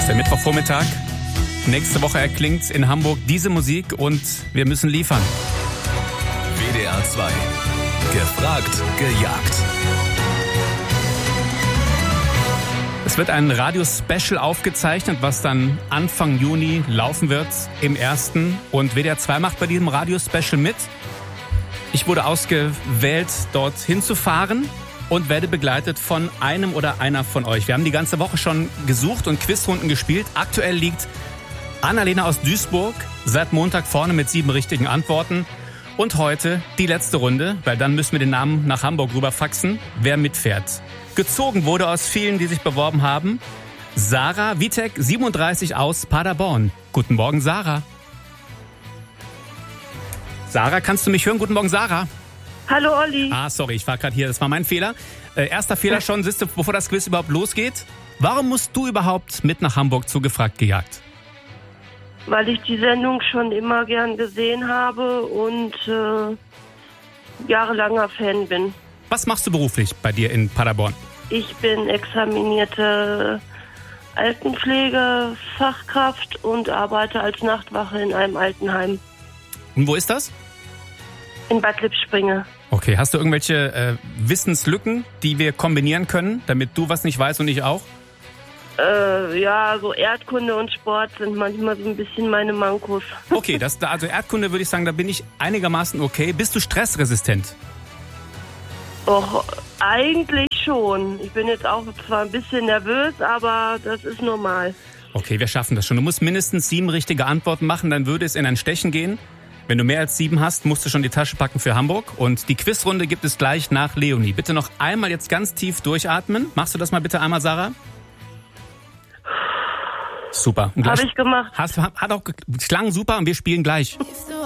der Mittwochvormittag. Nächste Woche erklingt in Hamburg diese Musik und wir müssen liefern. WDR 2. Gefragt, gejagt. Es wird ein Radio-Special aufgezeichnet, was dann Anfang Juni laufen wird im ersten. Und WDR 2 macht bei diesem Radio-Special mit. Ich wurde ausgewählt, dort hinzufahren und werde begleitet von einem oder einer von euch. Wir haben die ganze Woche schon gesucht und Quizrunden gespielt. Aktuell liegt Annalena aus Duisburg seit Montag vorne mit 7 richtigen Antworten. Und heute die letzte Runde, weil dann müssen wir den Namen nach Hamburg rüber faxen, wer mitfährt. Gezogen wurde aus vielen, die sich beworben haben, Sarah Witek, 37 aus Paderborn. Guten Morgen, Sarah. Sarah, kannst du mich hören? Guten Morgen, Sarah. Hallo, Olli. Sorry, ich war gerade hier, das war mein Fehler. Erster Fehler schon, siehst du, bevor das Quiz überhaupt losgeht. Warum musst du überhaupt mit nach Hamburg zu Gefragt gejagt? Weil ich die Sendung schon immer gern gesehen habe und jahrelanger Fan bin. Was machst du beruflich bei dir in Paderborn? Ich bin examinierte Altenpflegefachkraft und arbeite als Nachtwache in einem Altenheim. Und wo ist das? In Bad Lippspringe. Okay, hast du irgendwelche Wissenslücken, die wir kombinieren können, damit du was nicht weißt und ich auch? Ja, so Erdkunde und Sport sind manchmal so ein bisschen meine Mankos. Okay, also Erdkunde würde ich sagen, da bin ich einigermaßen okay. Bist du stressresistent? Och, eigentlich schon. Ich bin jetzt auch zwar ein bisschen nervös, aber das ist normal. Okay, wir schaffen das schon. Du musst mindestens 7 richtige Antworten machen, dann würde es in ein Stechen gehen. Wenn du mehr als 7 hast, musst du schon die Tasche packen für Hamburg. Und die Quizrunde gibt es gleich nach Leonie. Bitte noch einmal jetzt ganz tief durchatmen. Machst du das mal bitte einmal, Sarah? Super. Habe ich gemacht. Hat auch klang super und wir spielen gleich.